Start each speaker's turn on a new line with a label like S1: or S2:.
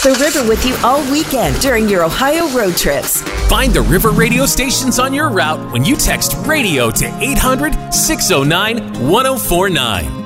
S1: The River with you all weekend during your Ohio road trips.
S2: Find the River radio stations on your route when you text RADIO to 800-609-1049.